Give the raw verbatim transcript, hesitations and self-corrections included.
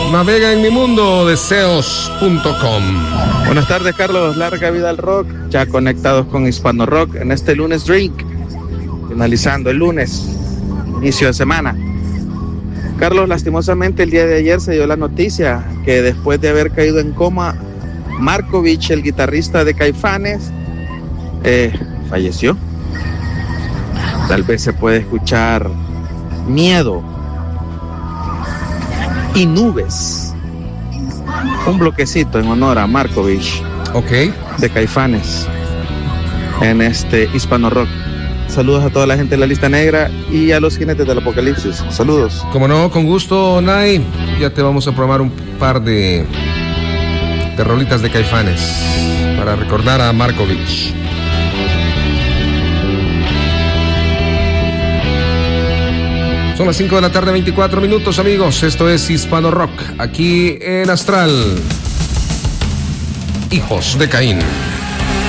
Navega en mi mundo deseos punto com. Buenas tardes, Carlos. Larga vida al rock. Ya conectados con Hispano Rock en este lunes drink. Finalizando el lunes, inicio de semana. Carlos, lastimosamente el día de ayer se dio la noticia que después de haber caído en coma, Markovich, el guitarrista de Caifanes, eh, falleció. Tal vez se puede escuchar Miedo y Nubes, un bloquecito en honor a Markovich, okay, de Caifanes, en este Hispano Rock. Saludos a toda la gente de la lista negra y a los jinetes del apocalipsis. Saludos. Como no, con gusto, Nay. Ya te vamos a programar un par de, de rolitas de Caifanes para recordar a Markovich. Son las cinco de la tarde, veinticuatro minutos, amigos. Esto es Hispano Rock, aquí en Astral. Hijos de Caín.